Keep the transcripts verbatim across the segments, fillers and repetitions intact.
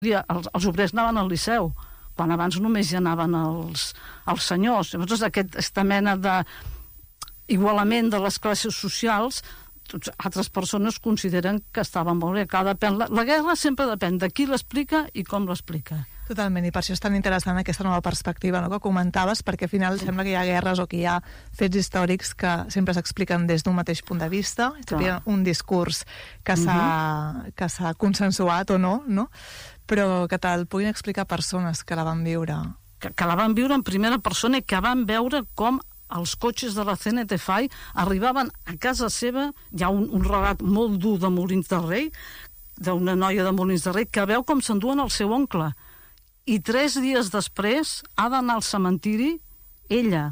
els, els obrers anaven al Liceu, quan abans només hi anaven els, els senyors. Llavors, aquesta mena d'igualament de les classes socials, doncs, altres persones consideren que estava molt bé. Clar, depèn, la, la guerra sempre depèn de qui l'explica i com l'explica. Totalment, i per això és tan interessant aquesta nova perspectiva, no?, que comentaves, perquè al final sembla que hi ha guerres o que hi ha fets històrics que sempre s'expliquen des d'un mateix punt de vista, és un discurs que s'ha uh-huh. que s'ha consensuat o no, no? Però que te'l puguin explicar persones que la van viure. Que, que la van viure en primera persona i que van veure com els cotxes de la C N T F A I arribaven a casa seva. Hi ha un, un relat molt dur de Molins de Rei, d'una noia de Molins de Rei, que veu com s'enduen el seu oncle. I tres dies després ha d'anar al cementiri, ella,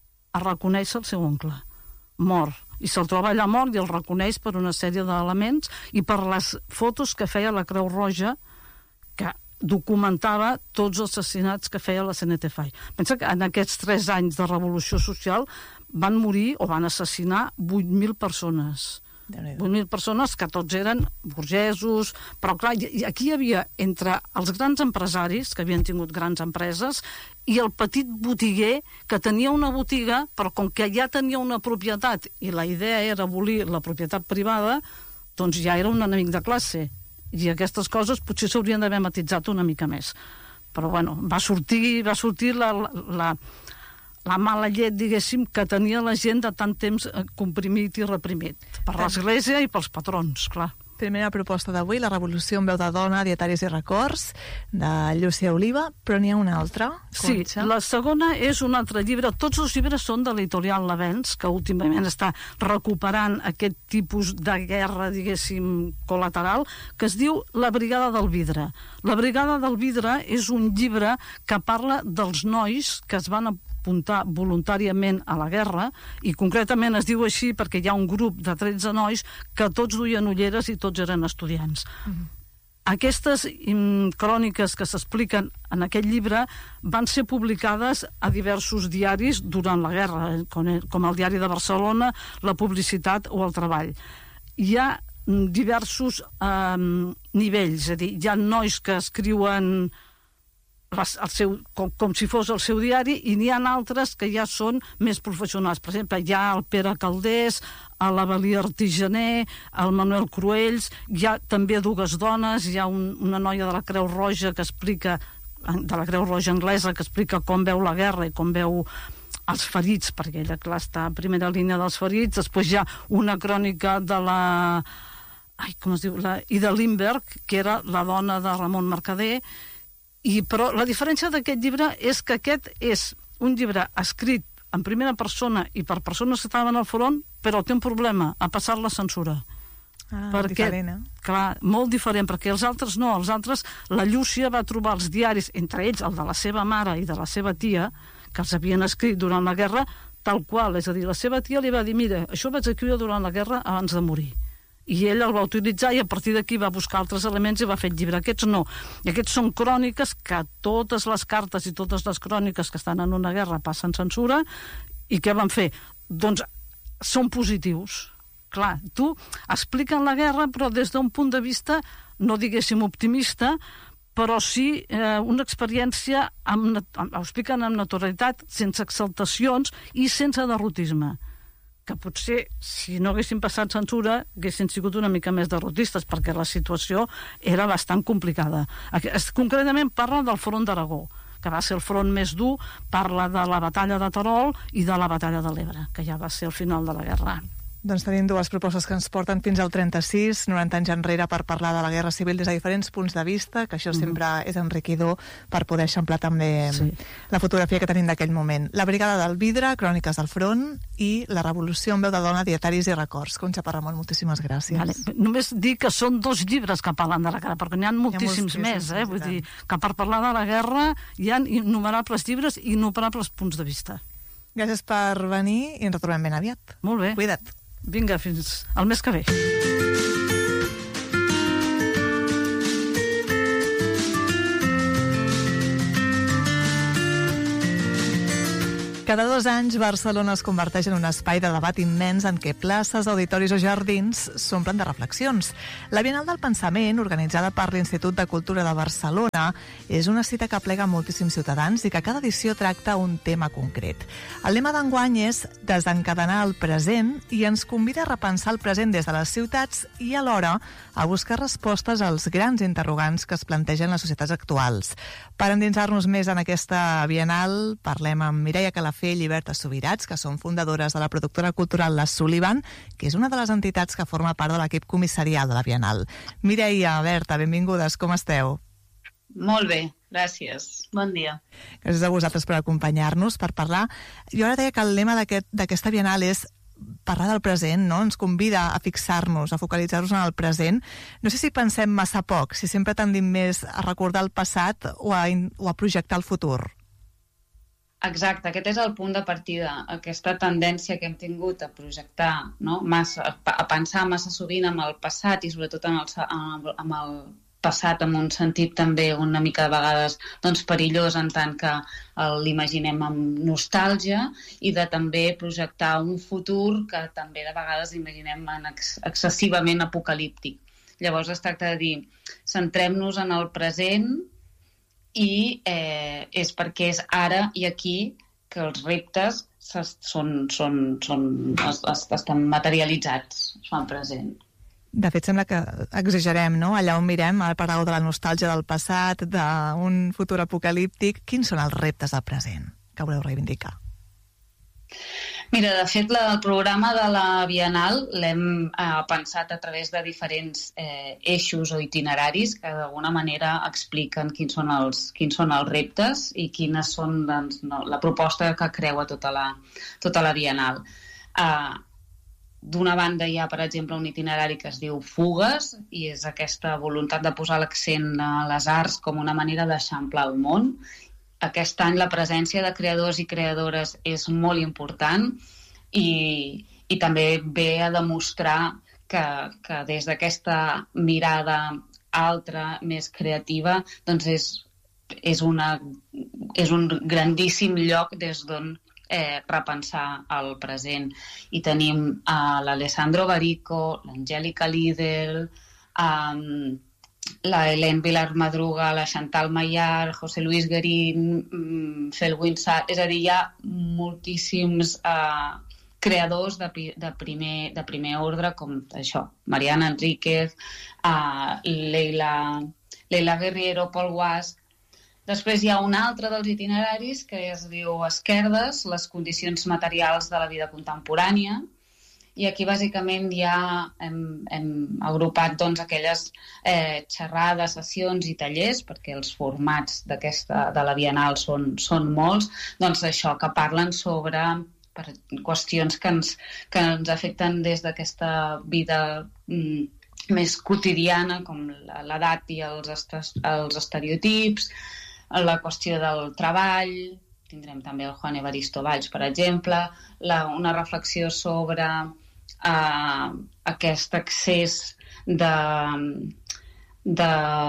a reconèixer el seu oncle, mort. I se'l troba allà mort i el reconeix per una sèrie d'elements i per les fotos que feia la Creu Roja, que documentava tots els assassinats que feia la C N T F A I. Pensa que en aquests tres anys de revolució social van morir o van assassinar vuit mil persones. vuit mil persones que tots eren burgesos, però clar, aquí hi havia entre els grans empresaris, que havien tingut grans empreses, i el petit botiguer que tenia una botiga, però com que ja tenia una propietat i la idea era abolir la propietat privada, doncs ja era un enemic de classe. I aquestes coses potser s'haurien d'haver matitzat una mica més. Però bueno, va sortir, va sortir la, la, la mala llet, diguéssim, que tenia la gent de tant temps comprimit i reprimit. Per l'Església i pels patrons, clar. Primera proposta d'avui, La revolució en veu de dona, dietaris i records, de Llúcia Oliva, però n'hi ha una altra? Sí, Concha. La segona és un altre llibre. Tots els llibres són de l'editorial Lavens, que últimament està recuperant aquest tipus de guerra, diguéssim, col·lateral, que es diu La brigada del vidre. La brigada del vidre és un llibre que parla dels nois que es van apuntar voluntàriament a la guerra, i concretament es diu així perquè hi ha un grup de tretze nois que tots duien ulleres i tots eren estudiants. Uh-huh. Aquestes mm, cròniques que s'expliquen en aquest llibre van ser publicades a diversos diaris durant la guerra, com, com el Diari de Barcelona, La Publicitat o El Treball. Hi ha diversos eh, nivells, és a dir, hi ha nois que escriuen Les, el seu, com, com si fos el seu diari, i n'hi ha altres que ja són més professionals. Per exemple, hi ha el Pere Caldés, l'Avelí Artigener, el Manuel Cruells, hi ha també dues dones, hi ha un, una noia de la Creu Roja que explica, de la Creu Roja anglesa, que explica com veu la guerra i com veu els ferits, perquè ella, clar, està a primera línia dels ferits. Després hi ha una crònica de la... Ai, com es diu? La Ida Lindberg, que era la dona de Ramon Mercader. I, però la diferència d'aquest llibre és que aquest és un llibre escrit en primera persona i per persones que estaven al front, però té un problema, ha passat la censura. Ah, perquè, diferent, eh? Clar, molt diferent, perquè els altres no, els altres, la Llúcia va trobar els diaris, entre ells el de la seva mare i de la seva tia, que els havien escrit durant la guerra, tal qual, és a dir, la seva tia li va dir, mira, això vaig escriure durant la guerra abans de morir. I ell el va utilitzar i a partir d'aquí va buscar altres elements i va fer el llibre. Aquests no. I aquests són cròniques que totes les cartes i totes les cròniques que estan en una guerra passen censura. I què van fer? Doncs són positius. Clar, tu expliquen la guerra però des d'un punt de vista, no diguéssim optimista, però sí eh, una experiència, amb, amb, ho expliquen amb naturalitat, sense exaltacions i sense derrotisme. Que potser, si no haguessin passat censura, haguessin sigut una mica més derrotistes, perquè la situació era bastant complicada. Concretament parla del front d'Aragó, que va ser el front més dur, parla de la batalla de Terol i de la batalla de l'Ebre, que ja va ser el final de la guerra. Doncs tenim dues propostes que ens porten fins al trenta-sis, noranta anys enrere, per parlar de la Guerra Civil des de diferents punts de vista, que això mm. sempre és enriquidor per poder eixamplar també sí. la fotografia que tenim d'aquell moment. La Brigada del Vidre, Cròniques del Front, i La revolució en veu de dona, dietaris i records. Concha Parramon, moltíssimes gràcies. Vale. Només dir que són dos llibres que parlen de la guerra, perquè n'hi ha moltíssims ha més, eh? Vull dir que per parlar de la guerra hi ha innumerables llibres i innumerables punts de vista. Gràcies per venir i ens retrobem ben aviat. Molt bé. Cuida't. Vinga, fins al mes que ve. Cada dos anys, Barcelona es converteix en un espai de debat immens en què places, auditoris o jardins s'omplen de reflexions. La Bienal del Pensament, organitzada per l'Institut de Cultura de Barcelona, és una cita que aplega moltíssims ciutadans i que cada edició tracta un tema concret. El lema d'enguany és desencadenar el present i ens convida a repensar el present des de les ciutats i alhora a buscar respostes als grans interrogants que es plantegen les societats actuals. Per endinsar-nos més en aquesta Bienal, parlem amb Mireia Calafell i Berta Subirats, que són fundadores de la productora cultural La Sullivan, que és una de les entitats que forma part de l'equip comissarial de la Bienal. Mireia, Berta, benvingudes, com esteu? Molt bé, gràcies. Bon dia. Gràcies a vosaltres per acompanyar-nos, per parlar. Jo ara deia que el lema d'aquesta aquest, Bienal és parlar del present, no? Ens convida a fixar-nos, a focalitzar-nos en el present. No sé si pensem massa poc, si sempre tendim més a recordar el passat o a, o a projectar el futur. Exacte, aquest és el punt de partida, aquesta tendència que hem tingut a projectar, no? massa, a pensar massa sovint en el passat i sobretot en el, en el passat en un sentit també una mica de vegades doncs, perillós en tant que l'imaginem amb nostàlgia i de també projectar un futur que també de vegades imaginem en ex excessivament apocalíptic. Llavors es tracta de dir, centrem-nos en el present i eh, és perquè és ara i aquí que els reptes són, són, són, es, es, estan materialitzats, es fan present. De fet, sembla que exagerem, no? Allà on mirem, ara parleu de la nostàlgia del passat, d'un futur apocalíptic. Quins són els reptes del present que voleu reivindicar? Mira, de fet, la, el programa de la Bienal l'hem eh, pensat a través de diferents eh, eixos o itineraris que d'alguna manera expliquen quins són els, quins són els reptes i quines són doncs, no, la proposta que creua tota la, tota la Bienal. Eh, D'una banda hi ha, per exemple, un itinerari que es diu Fugues i és aquesta voluntat de posar l'accent a les arts com una manera d'eixamplar el món. Aquest any la presència de creadors i creadores és molt important i, i també ve a demostrar que, que des d'aquesta mirada altra, més creativa, doncs és, és, una, és un grandíssim lloc des d'on Eh, repensar el present. I tenim uh, l'Alessandro Barico, l'Angèlica Lidl, um, la Hélène Vilar-Madruga, la Chantal Maillard, José Luis Guerín, um, Felwine Sarr... És a dir, hi ha moltíssims uh, creadors de, de, primer, de primer ordre, com això, Mariana Enríquez, uh, Leila, Leila Guerriero, Paul Guasch. Després hi ha un altre dels itineraris que es diu Esquerdes, les condicions materials de la vida contemporània, i aquí bàsicament ja hem, hem agrupat doncs, aquelles eh, xerrades, sessions i tallers, perquè els formats d'aquesta de la Bienal són, són molts, doncs això, que parlen sobre per, qüestions que ens, que ens afecten des d'aquesta vida mm, més quotidiana, com l'edat i els, est els estereotips, la qüestió del treball, tindrem també el Juan Evaristo Valls, per exemple, la, una reflexió sobre uh, aquest accés de, de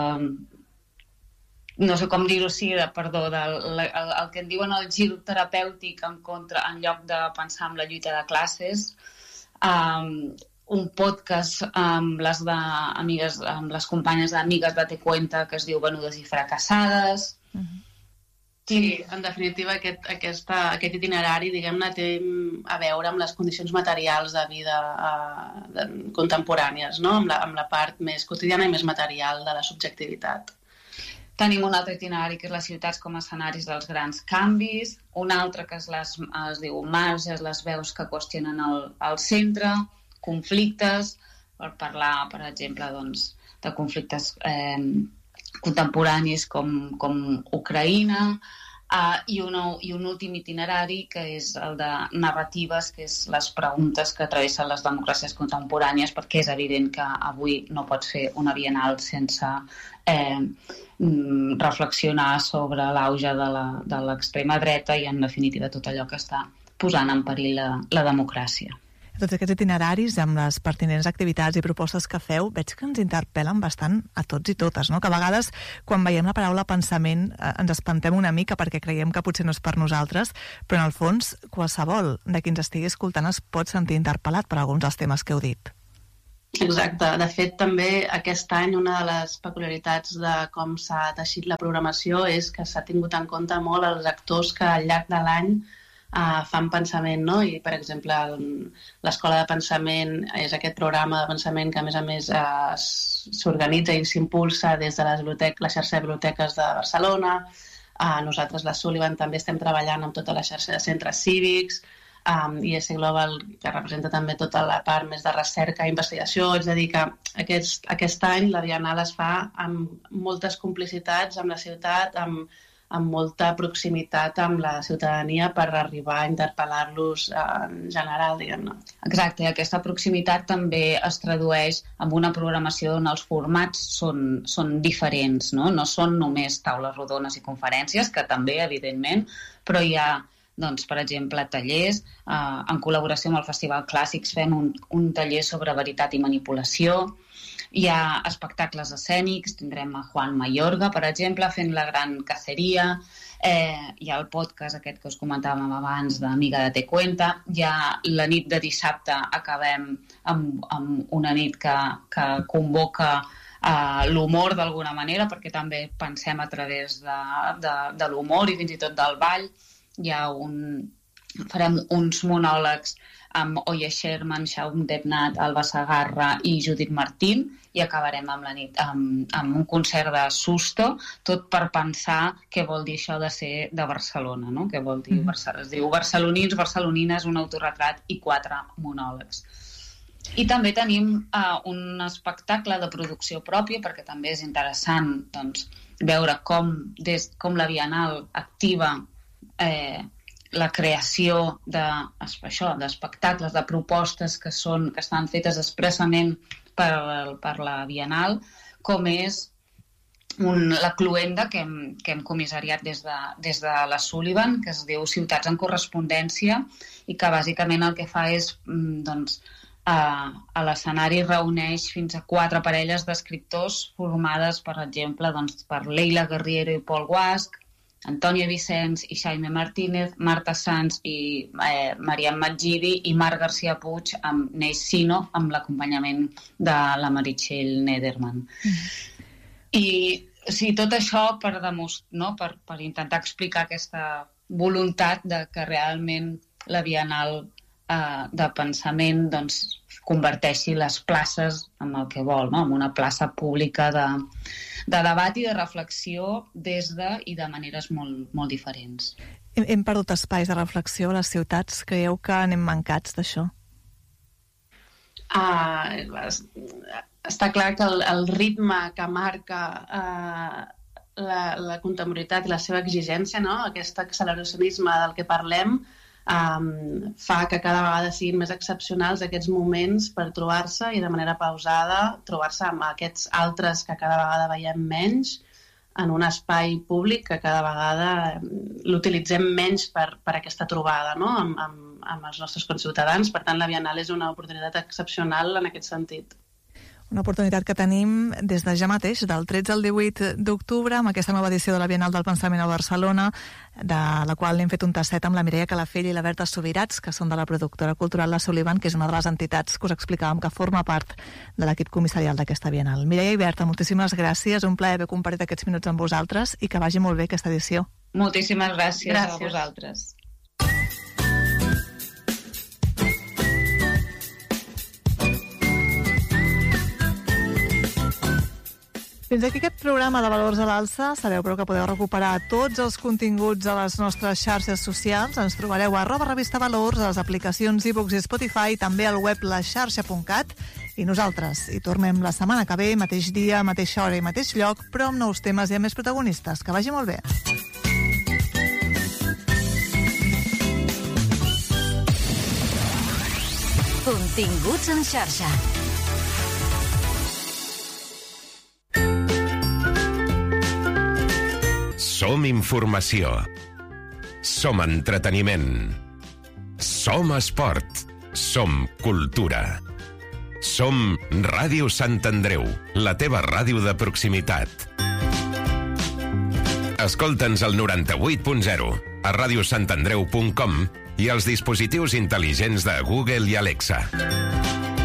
no sé com dir-ho, sí, de, perdó, del, el, el que en diuen el gir terapèutic en, contra, en lloc de pensar en la lluita de classes, um, un podcast amb les, de, amigues, amb les companyes d'Amigues Date Cuenta que es diu Venudes i Fracassades. Uh-huh. Sí, en definitiva aquest, aquesta, aquest itinerari diguem-ne té a veure amb les condicions materials de vida uh, de, contemporànies, no? amb, la, amb la part més quotidiana i més material de la subjectivitat. Tenim un altre itinerari que és les ciutats com a escenaris dels grans canvis, un altre que es, les, es diu Marges, les veus que qüestionen el, el centre, conflictes, per parlar, per exemple, doncs, de conflictes eh, contemporanis com, com Ucraïna, uh, i, una, i un últim itinerari que és el de narratives, que és les preguntes que travessen les democràcies contemporànies, perquè és evident que avui no pots fer una Bienal sense eh, reflexionar sobre l'auge de l'extrema dreta i, en definitiva, tot allò que està posant en perill la, la democràcia. Tots aquests itineraris amb les pertinents activitats i propostes que feu, veig que ens interpel·len bastant a tots i totes, no? Que a vegades, quan veiem la paraula pensament, eh, ens espantem una mica perquè creiem que potser no és per nosaltres, però en el fons, qualsevol de qui ens estigui escoltant es pot sentir interpel·lat per alguns dels temes que heu dit. Exacte. De fet, també aquest any una de les peculiaritats de com s'ha teixit la programació és que s'ha tingut en compte molt els actors que al llarg de l'any Uh, fan pensament, no? I, per exemple, l'Escola de Pensament és aquest programa de pensament que, a més a més, uh, s'organitza i s'impulsa des de les biblioteques, la xarxa de biblioteques de Barcelona. Uh, nosaltres, la Sullivan, també estem treballant amb tota la xarxa de centres cívics, um, I S Global, que representa també tota la part més de recerca i investigació. És a dir, que aquest, aquest any la Biennal es fa amb moltes complicitats amb la ciutat, amb amb molta proximitat amb la ciutadania per arribar a interpel·lar-los en general, diguem-ne. Exacte, i aquesta proximitat també es tradueix en una programació on els formats són, són diferents, no? No són només taules rodones i conferències, que també, evidentment, però hi ha, doncs, per exemple, tallers. Eh, en col·laboració amb el Festival Clàssics fem un, un taller sobre veritat i manipulació. Hi ha espectacles escènics, tindrem a Juan Mayorga, per exemple, fent La gran caceria, eh, hi ha el podcast aquest que us comentàvem abans d'Amiga de Te Cuenta, hi ha la nit de dissabte, acabem amb, amb una nit que, que convoca eh, l'humor d'alguna manera, perquè també pensem a través de, de, de l'humor i fins i tot del ball. Hi ha un... farem uns monòlegs amb Oye Sherman, Shaun Debnat, Alba Sagarra i Judit Martín, i acabarem amb la nit amb, amb un concert de Susto, tot per pensar què vol dir això de ser de Barcelona, no? Què vol dir? Mm-hmm. Es diu Barcelonins, Barcelonines, un autorretrat i quatre monòlegs. I també tenim uh, un espectacle de producció pròpia, perquè també és interessant, doncs, veure com, des, com la Biennal activa eh, la creació de, això, d'espectacles, de propostes que, són, que estan fetes expressament per, per la Biennal, com és un, la cluenda que hem, que hem comissariat des de, des de la Sullivan, que es diu Ciutats en correspondència, i que bàsicament el que fa és, doncs, a, a l'escenari reuneix fins a quatre parelles d'escriptors formades, per exemple, doncs, per Leila Guerriero i Paul Guasch, Antònia Vicenç i Jaime Martínez, Marta Sanz i eh, Mariam Magidi i Marc García Puig amb Neix Sino, amb l'acompanyament de la Meritxell Nederman. Mm. I o sigui, tot això per, demostrar, no? per, per intentar explicar aquesta voluntat de que realment la Biennal eh, de pensament doncs, converteixi les places en el que vol, no? En una plaça pública de, de debat i de reflexió des de i de maneres molt, molt diferents. Hem, hem perdut espais de reflexió a les ciutats. Creieu que anem mancats d'això? Ah, està clar que el, el ritme que marca uh, la, la contemporalitat i la seva exigència, no? Aquest acceleracionisme del que parlem, Um, fa que cada vegada siguin més excepcionals aquests moments per trobar-se i de manera pausada trobar-se amb aquests altres que cada vegada veiem menys en un espai públic que cada vegada l'utilitzem menys per, per aquesta trobada, no? amb, amb, amb els nostres conciutadans. Per tant, la Biennal és una oportunitat excepcional en aquest sentit. Una oportunitat que tenim des de ja mateix, del tretze al divuit d'octubre, amb aquesta nova edició de la Biennal del Pensament a Barcelona, de la qual hem fet un tastet amb la Mireia Calafell i la Berta Subirats, que són de la productora cultural La Sullivan, que és una de les entitats que us explicàvem que forma part de l'equip comissarial d'aquesta Biennal. Mireia i Berta, moltíssimes gràcies, un plaer haver compartit aquests minuts amb vosaltres i que vagi molt bé aquesta edició. Moltíssimes gràcies, gràcies. A vosaltres. Fins aquí aquest programa de Valors a l'Alça. Sabeu, però, que podeu recuperar tots els continguts a les nostres xarxes socials. Ens trobareu a arroba revista Valors, a les aplicacions iVoox i Spotify, també al web laxarxa punt cat. I nosaltres hi tornem la setmana que ve, mateix dia, mateixa hora i mateix lloc, però amb nous temes i amb més protagonistes. Que vagi molt bé. Continguts en xarxa. Som informació. Som entreteniment. Som esport. som cultura. Som Ràdio Sant Andreu, la teva ràdio de proximitat. Escolta'ns al noranta-vuit punt zero, a radiosantandreu punt com i als dispositius intel·ligents de Google i Alexa.